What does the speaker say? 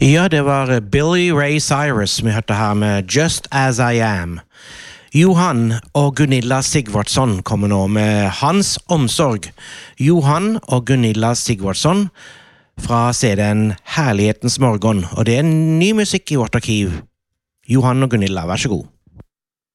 Ja, det var Billy Ray Cyrus vi hørte her med Just As I Am. Johan og Gunilla Sigvardsson kommer nå med Hans omsorg. Johan og Gunilla Sigvardsson fra CD-en Herlighetens morgen, og det er ny musikk i vårt arkiv. Johan og Gunilla, vær så god.